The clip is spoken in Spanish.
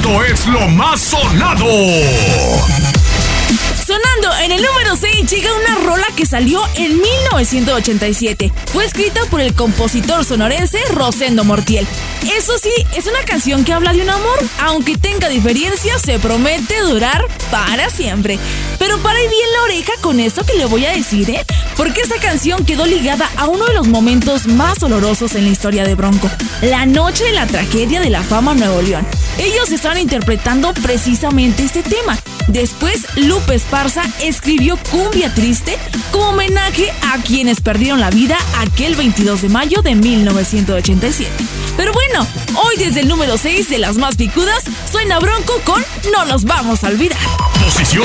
Esto es lo más sonado. Sonando en el número 6 llega una rola que salió en 1987. Fue escrita por el compositor sonorense Rosendo Mortiel. Eso sí, es una canción que habla de un amor, aunque tenga diferencias, se promete durar para siempre. Pero pare bien la oreja con esto que le voy a decir, porque esta canción quedó ligada a uno de los momentos más dolorosos en la historia de Bronco, la noche de la tragedia de la Fama Nuevo León. Ellos estaban interpretando precisamente este tema. Después, Lupe Esparza escribió Cumbia Triste como homenaje a quienes perdieron la vida aquel 22 de mayo de 1987. Pero bueno, hoy desde el número 6 de las más picudas, suena Bronco con No nos vamos a olvidar. Posición